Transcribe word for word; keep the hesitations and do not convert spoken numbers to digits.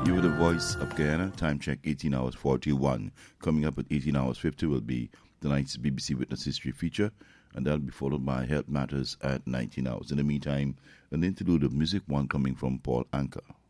You were the voice of Guyana. Time check eighteen hours forty-one. Coming up at eighteen hours fifty will be tonight's B B C Witness History feature, and that'll be followed by Health Matters at nineteen hours. In the meantime, an interlude of music, one coming from Paul Anka.